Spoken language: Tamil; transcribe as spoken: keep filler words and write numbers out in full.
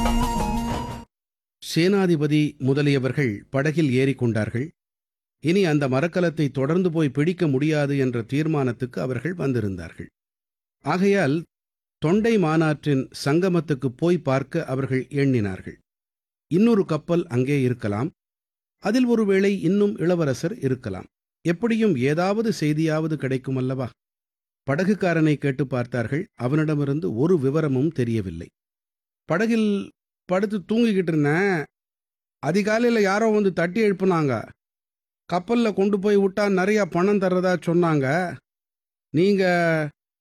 சேனாதிபதி முதலியவர்கள் படகில் ஏறிக்கொண்டார்கள். இனி அந்த மரக்கலத்தை தொடர்ந்து போய் பிடிக்க முடியாது என்ற தீர்மானத்துக்கு அவர்கள் வந்திருந்தார்கள். ஆகையால் தொண்டை மாநாற்றின் சங்கமத்துக்குப் போய் பார்க்க அவர்கள் எண்ணினார்கள். இன்னொரு கப்பல் அங்கே இருக்கலாம். அதில் ஒருவேளை இன்னும் இளவரசர் இருக்கலாம். எப்படியும் ஏதாவது செய்தியாவது கிடைக்கும் அல்லவா? படகுக்காரனை கேட்டு பார்த்தார்கள். அவனிடமிருந்து ஒரு விவரமும் தெரியவில்லை. படகில் படுத்து தூங்கிக்கிட்டு இருந்தேன். அதிகாலையில் யாரோ வந்து தட்டி எழுப்புனாங்க. கப்பலில் கொண்டு போய் விட்டா நிறைய பணம் தர்றதா சொன்னாங்க. நீங்க